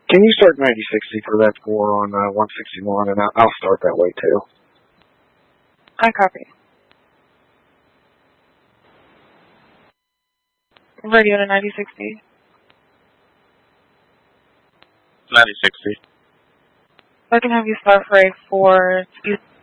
Can you start 9060 for that 4 on 161, and I'll start that way too. I copy. Radio to 9060. 9060. I can have you start for a 4 East